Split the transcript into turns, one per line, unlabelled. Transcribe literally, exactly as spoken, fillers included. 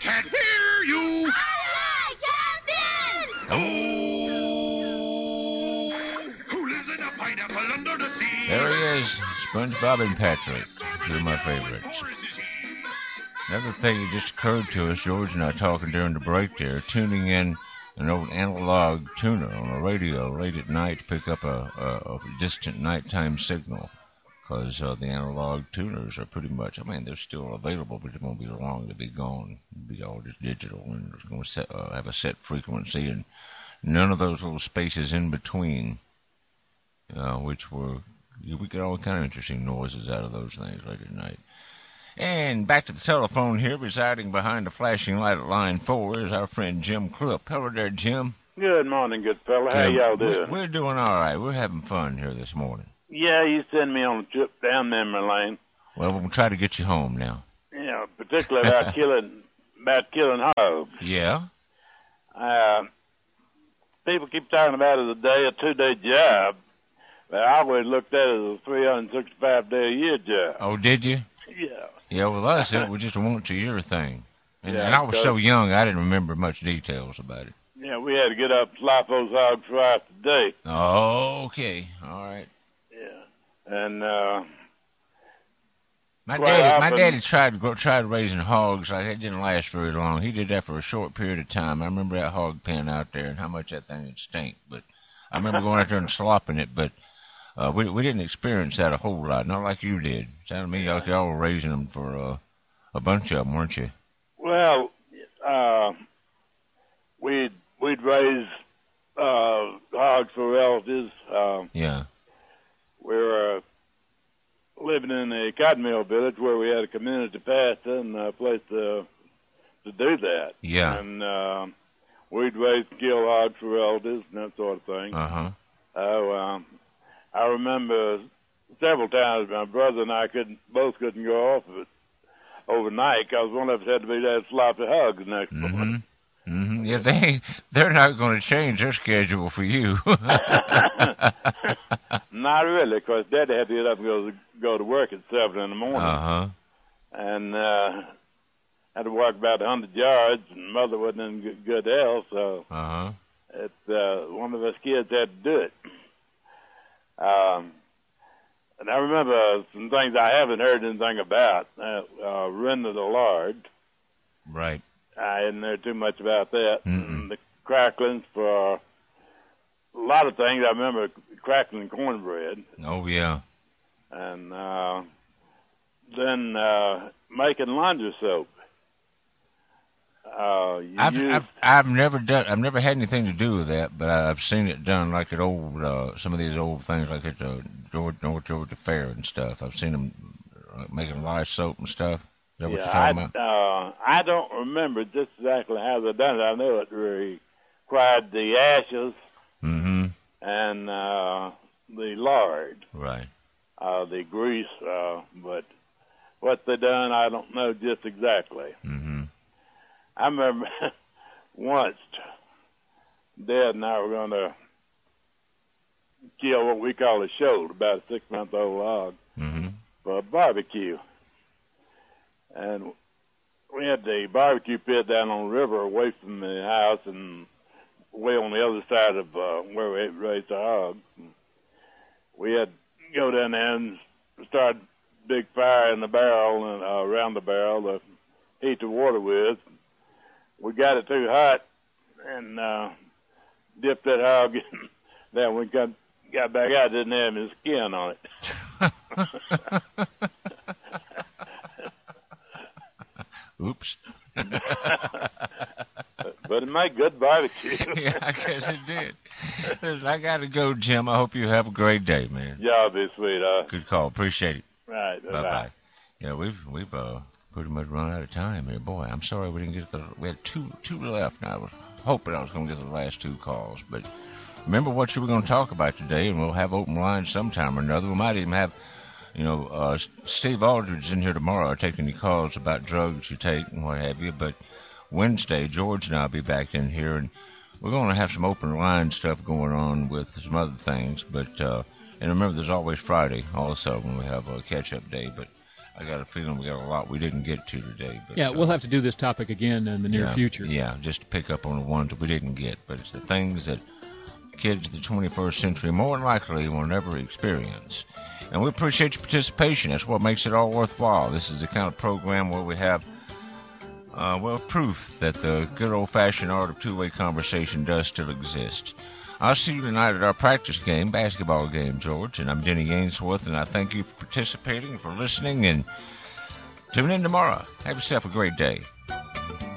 can't hear you.
Aye, aye, Captain!
Oh, who lives in a pineapple under the sea?
There he is, SpongeBob and Patrick, two of my favorites. Another thing that just occurred to us, George and I talking during the break there, tuning in an old analog tuner on the radio late at night to pick up a, a, a distant nighttime signal. Because uh, the analog tuners are pretty much, I mean, they're still available, but it won't be long to be gone. It'll be all just digital, and it's going to set, uh, have a set frequency, and none of those little spaces in between, uh, which were, we get all kind of interesting noises out of those things late at night. And back to the telephone here, residing behind the flashing light at line four, is our friend Jim Clupp. Hello there, Jim.
Good morning, good fella. How
Jim,
y'all doing?
We're doing all right. We're having fun here this morning.
Yeah, you send me on a trip down memory lane.
Well, we'll try to get you home now.
Yeah, particularly about killing about killing hogs.
Yeah?
Uh, people keep talking about it as a day, a two-day job. But I always looked at it as a three hundred sixty-five day a year job.
Oh, did you?
Yeah.
Yeah, with us, it was just a once-a-year thing. And,
Yeah,
and I was
so-
so young, I didn't remember much details about it.
Yeah, we had to get up and slop those hogs throughout the day.
Oh, okay. All right.
Yeah. And, uh...
My
Quite
daddy, my
often-
daddy tried to go, tried raising hogs. Like, it didn't last very long. He did that for a short period of time. I remember that hog pen out there and how much that thing would stink. But I remember going out there and slopping it. But uh, we we didn't experience that a whole lot. Not like you did. Sounded to me like y'all were raising them for uh, a bunch of them, weren't you?
Well, uh, we'd we'd raise uh, hogs for relatives. Uh,
Yeah.
we were uh, living in a cotton mill village where we had a community pastor and a place to to do that.
Yeah.
And uh, we'd raise and kill hogs for relatives and that sort of thing.
Uh huh.
Oh, um, I remember several times my brother and I couldn't both couldn't go off of it overnight because one of us had to be there to slop the hogs the next
Mm-hmm.
morning.
Mm-hmm. Yeah, they they're not going to change their schedule for you.
Not really, because Daddy had to get up and go to, go to work at seven in the morning,
Uh huh.
and uh, had to walk about a hundred yards. And Mother wasn't in good, good health, so
Uh huh.
it, uh, one of us kids had to do it. Um, and I remember some things I haven't heard anything about. Uh, uh, Renda the Lard.
Right.
I didn't know too much about that.
Mm-mm.
And the cracklings for a lot of things. I remember crackling cornbread.
Oh yeah.
And uh, then uh, making laundry soap. Uh, you
I've,
used,
I've I've never done I've never had anything to do with that, but I've seen it done like at old uh, some of these old things like at the George, North Georgia Fair and stuff. I've seen them uh, making lye soap and stuff. Is that what
yeah,
you're talking
I,
about?
uh, I don't remember just exactly how they done it. I know it required the ashes
Mm-hmm.
and uh, the lard,
Right.
uh, the grease, uh, but what they done, I don't know just exactly.
Mm-hmm.
I remember once Dad and I were going to kill what we call a shoat, about a six-month-old hog,
Mm-hmm.
for a barbecue. And we had the barbecue pit down on the river away from the house and way on the other side of uh, where we raised the hogs. We had to go down there and start a big fire in the barrel and uh, around the barrel to heat the water with. We got it too hot and uh, dipped that hog in. Then we got, got back out, didn't have any skin on it.
Oops.
But it made good barbecue.
Yeah, I guess it did. Listen, I got to go, Jim. I hope you have a great day, man.
Y'all be sweet, huh?
Good call. Appreciate it.
Right.
Bye bye. Yeah, we've we've uh, pretty much run out of time here. Boy, I'm sorry we didn't get the. We had two two left. Now I was hoping I was going to get the last two calls, but remember what you were going to talk about today, and we'll have open lines sometime or another. We might even have, you know, uh, Steve Aldridge in here tomorrow taking any calls about drugs you take and what have you. But Wednesday, George and I'll be back in here, and we're going to have some open line stuff going on with some other things. But uh, and remember, there's always Friday also when we have a catch-up day. But I got a feeling we got a lot we didn't get to today. But,
Yeah, we'll
uh,
have to do this topic again in the near
yeah,
future.
Yeah, just to pick up on the ones that we didn't get. But it's the things that kids of the twenty-first century more than likely will never experience. And we appreciate your participation. That's what makes it all worthwhile. This is the kind of program where we have, uh, well, proof that the good old-fashioned art of two-way conversation does still exist. I'll see you tonight at our practice game, basketball game, George. And I'm Denny Ainsworth, and I thank you for participating, for listening, and tune in tomorrow. Have yourself a great day.